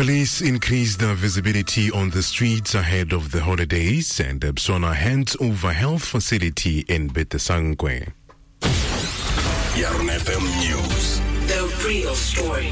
Police increased their visibility on the streets ahead of the holidays, and Botswana hands over health facility in Betesankwe. Yarn FM News. The real story.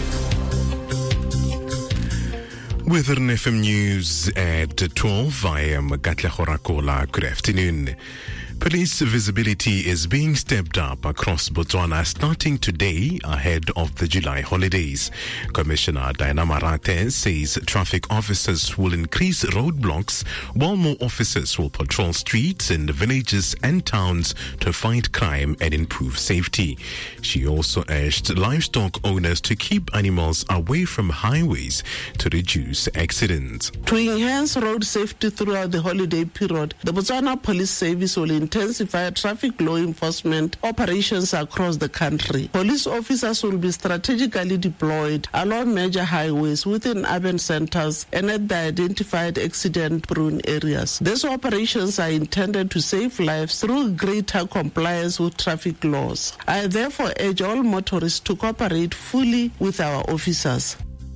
With Yarn FM News at 12, I am Katlego Rakola. Good afternoon. Police visibility is being stepped up across Botswana starting today ahead of the July holidays. Commissioner Diana Marate says traffic officers will increase roadblocks while more officers will patrol streets in villages and towns to fight crime and improve safety. She also urged livestock owners to keep animals away from highways to reduce accidents. To enhance road safety throughout the holiday period, the Botswana Police Service will intensify traffic law enforcement operations across the country. Police officers will be strategically deployed along major highways within urban centers and at the identified accident-prone areas. These operations are intended to save lives through greater compliance with traffic laws. I therefore urge all motorists to cooperate fully with our officers.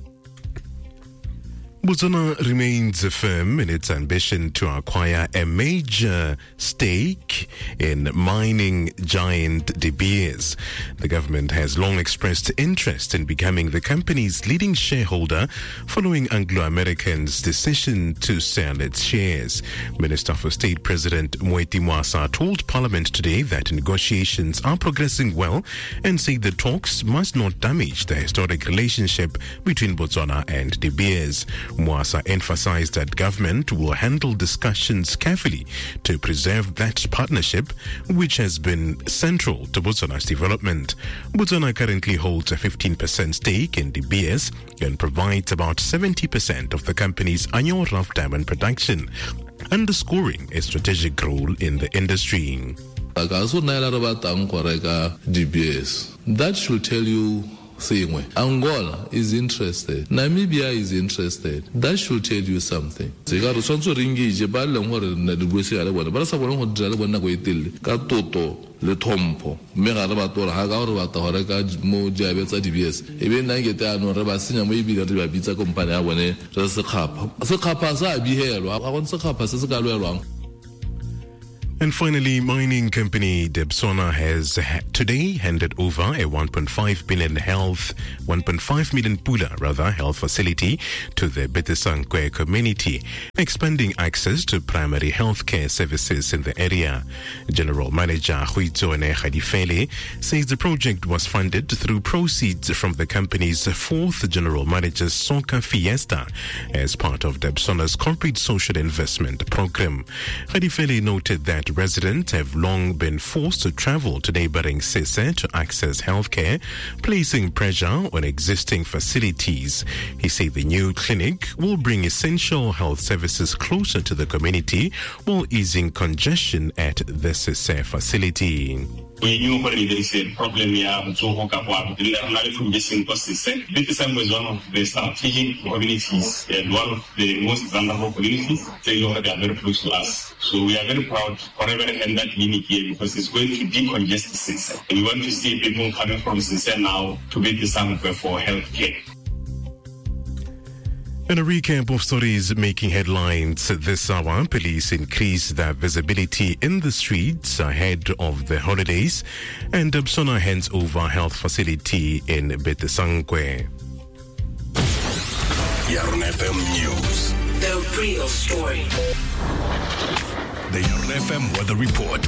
Botswana remains firm in its ambition to acquire a major stake in mining giant De Beers. The government has long expressed interest in becoming the company's leading shareholder following Anglo American's decision to sell its shares. Minister for State President Moeti Mwasa told Parliament today that negotiations are progressing well and said the talks must not damage the historic relationship between Botswana and De Beers. Mwasa emphasized that government will handle discussions carefully to preserve that partnership, which has been central to Botswana's development. Botswana currently holds a 15% stake in De Beers and provides about 70% of the company's annual rough diamond production, underscoring a strategic role in the industry. That should tell you Angola is interested. Namibia is interested. That should tell you something. Le trompo me ga re ba tora ha ga re batla go reka mo diabetsa DBS e be nna ke tla no re ba senya mo e bile re ba bitsa company ya bone re se khapa sa bihelwa ga go se khapa se se ka lwelwang. And finally, mining company Botswana has today handed over a 1.5 million pula health facility to the Betesankwe community, expanding access to primary healthcare services in the area. General Manager Huitsone Khadifele says the project was funded through proceeds from the company's fourth General Manager's Soccer Fiesta as part of Botswana's corporate social investment program. Khadifele noted that residents have long been forced to travel to neighboring Sese to access healthcare, placing pressure on existing facilities. He said the new clinic will bring essential health services closer to the community while easing congestion at the Sese facility. We knew there is a problem here. This is one of the strategic communities and one of the most vulnerable communities. They are very close to us. So we are very proud forever hand that clinic here because it's going to decongest Sese. And we want to see people coming from Sese now to be the sample for healthcare. In a recap of stories making headlines this hour, police increased their visibility in the streets ahead of the holidays, and Botswana hands over health facility in Betesankwe. Yarn FM News. The real story. The Yarn FM Weather Report.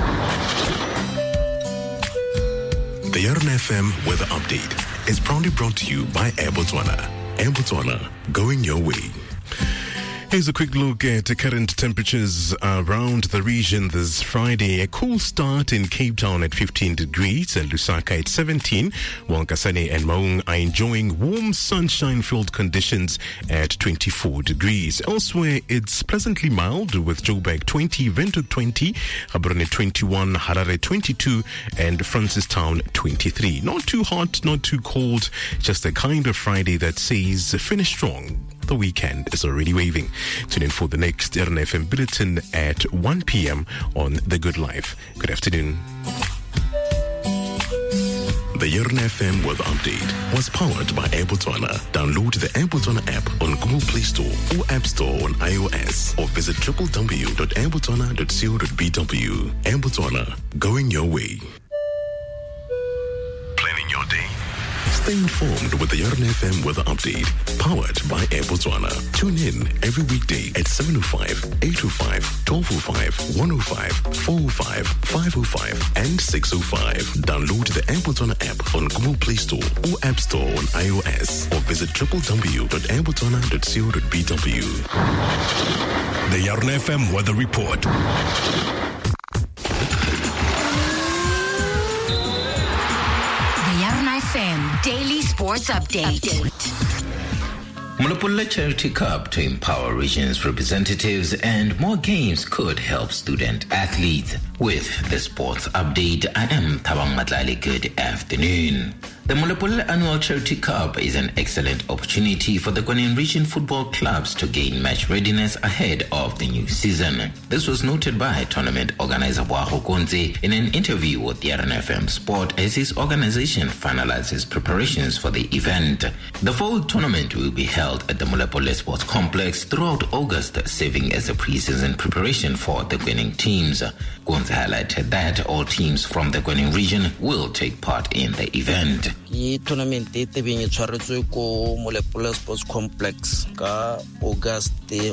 The Yarn FM Weather Update is proudly brought to you by Air Botswana. Air Botswana, going your way. Here's a quick look at the current temperatures around the region this Friday. A cool start in Cape Town at 15 degrees and Lusaka at 17, while Kasane and Maung are enjoying warm sunshine-filled conditions at 24 degrees. Elsewhere, it's pleasantly mild with Joburg 20, Windhoek 20, Gaborone 21, Harare 22, and Francistown 23. Not too hot, not too cold, just a kind of Friday that says finish strong. The weekend is already waving. Tune in for the next Yarn FM Bulletin at 1 p.m. on The Good Life. Good afternoon. The Yarn FM weather update was powered by Botswana. Download the Botswana app on Google Play Store or App Store on iOS or visit www.botswana.co.bw. Botswana, going your way. Planning your day? Stay informed with the Yarn FM weather update, powered by Botswana. Tune in every weekday at 7:05, 8:05, 12:05, 1:05, 4:05, 5:05, and 6:05. Download the Botswana app on Google Play Store or App Store on iOS or visit www.botswana.co.bw. The Yarn FM weather report. FM Daily Sports Update. Mulapulla Charity Cup to empower region's representatives and more games could help student athletes. With the sports update, I am Thabang Matlali. Good afternoon. The Mulapulla Annual Charity Cup is an excellent opportunity for the Ghanaian region football clubs to gain match readiness ahead of the new season. This was noted by tournament organizer Boago Konze in an interview with the RNFM Sport as his organization finalizes preparations for the event. The fall tournament will be held at the Mulapulla Sports Complex throughout August, serving as a pre-season preparation for the winning teams. Konze highlighted that all teams from the Ghanaian region will take part in the event. The tournament is being tshwaretswe ko Mulapulla Sports Complex ka August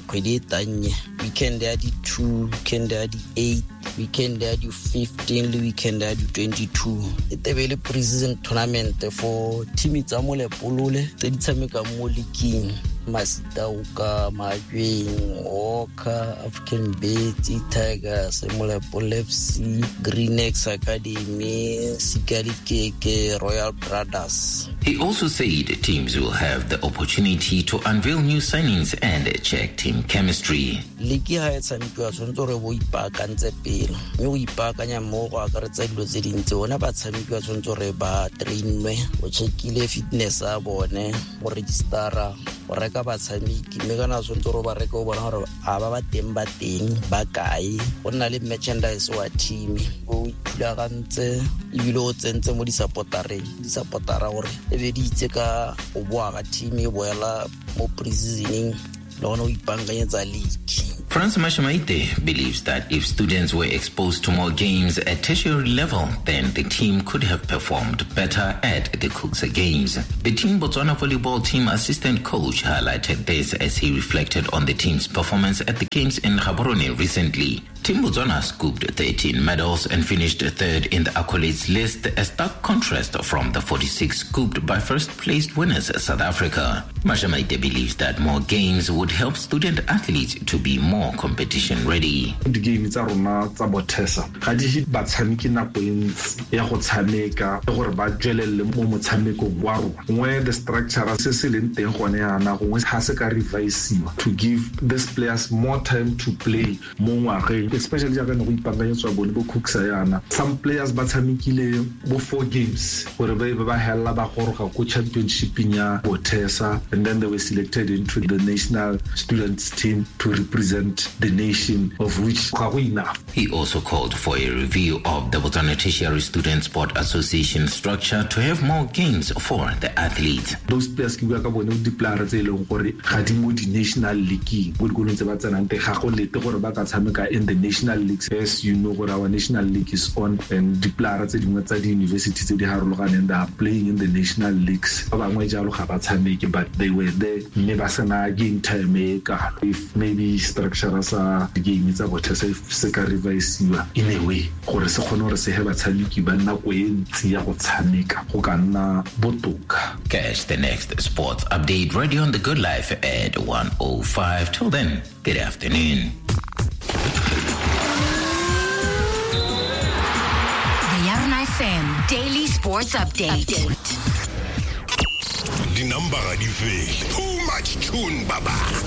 weekend ya di 2, weekend ya di 8, weekend ya di 15, weekend ya di 22. It's a very pre-season tournament for teams tsa Mulapulla tse di tshameka mo leagueng. Masitauka, Majweng, Oka, African Bets, Tigers, Mulapulla FC, Green X Academy, Sikali Keke, Royal Brothers. He also said teams will have the opportunity to unveil new signings and check team chemistry. Ligi ha etsa ntwa tsontso re bo ipakantse pele. Mme o ipakanya mo go akaretsa dilo tse dintsi ona ba tshameka tsontso re ba trainwe o checkile fitness a bone mo registera o reka ba tshameki mme kana tsontso ro ba reka o bona gore a ba teng ba kae o nna le merchandise wa team o thulagantse ibile o tsentse mo di supportara gore e be di itse ka o boa ga team e boela mo pre-seasoning le ona o ipanganyetsa league. Frans Mashamaite believes that if students were exposed to more games at tertiary level, then the team could have performed better at the Cooksa Games. The Team Botswana volleyball team assistant coach highlighted this as he reflected on the team's performance at the games in Gaborone recently. Team Botswana scooped 13 medals and finished third in the accolades list, a stark contrast from the 46 scooped by first-placed winners South Africa. Mashamaite believes that more games would help student athletes to be more competition ready. The game is rona tsa bothesa ga di ba tshameki nako ntsi ya go tshameka gore ba tswelele mo motshameko wa rona where the structure se leng teng gone yana go ha se ka revisiwa to give these players more time to play mo ngwageng, especially jaaka go ipanganyetswa bone bo Cooksa yana. Some players ba tshamekile bo 4 games gore ba hella ba goroga go championship ya bothesa, and then they were selected into the national students team to represent the nation, of which enough. He also called for a review of the Botswana Tertiary Student Sport Association structure to have more games for the athletes. Those players ki ka bone di players tse leng gore ga di mo di national league go go ntse ba tsena nte ga go lete gore ba ka tshameka in the national leagues. As you know, our national league is on, and the players tse dingwe tsa di universities tse di harologaneng they are playing in the national leagues. Ba bangwe jalo ga ba tshameke, but they were there. Mme ba sena game time e ka if maybe structure sa game tsa bothesa se ka revisiwa in a way gore se kgone gore se he batshameki ba nna go e ntsi ya go tshameka go ka nna botoka. Catch the next sports update radio on the Good Life at 1:05. Till then, good afternoon. The Yarn FM Daily Sports Update. The number di fail. Too much tune, baba.